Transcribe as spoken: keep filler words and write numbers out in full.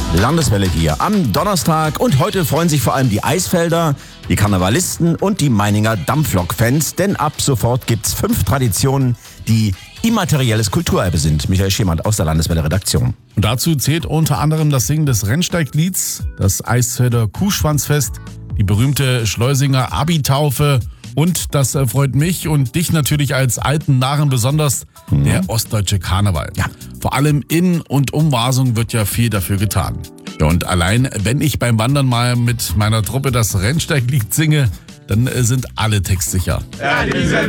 Landeswelle hier am Donnerstag und heute freuen sich vor allem die Eisfelder, die Karnevalisten und die Meininger Dampflok-Fans, denn ab sofort gibt's fünf Traditionen, die immaterielles Kulturerbe sind. Michael Schemand aus der Landeswelle-Redaktion. Und dazu zählt unter anderem das Singen des Rennsteiglieds, das Eisfelder Kuhschwanzfest, die berühmte Schleusinger Abi-Taufe und das freut mich und dich natürlich als alten Narren besonders, mhm. der ostdeutsche Karneval. Ja. Vor allem in und um Wasung wird ja viel dafür getan. Ja, und allein, wenn ich beim Wandern mal mit meiner Truppe das Rennsteiglied singe, dann sind alle textsicher. Ja,